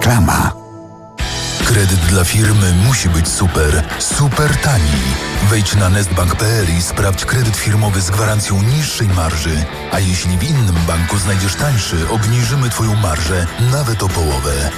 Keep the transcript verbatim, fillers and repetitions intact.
reklama. Kredyt dla firmy musi być super, super tani. Wejdź na nestbank kropka p l i sprawdź kredyt firmowy z gwarancją niższej marży. A jeśli w innym banku znajdziesz tańszy, obniżymy Twoją marżę nawet o połowę.